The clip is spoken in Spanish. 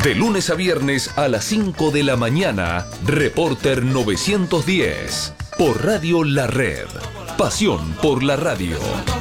De lunes a viernes a las 5 de la mañana, Reporter 910. Por Radio La Red. Pasión por la radio.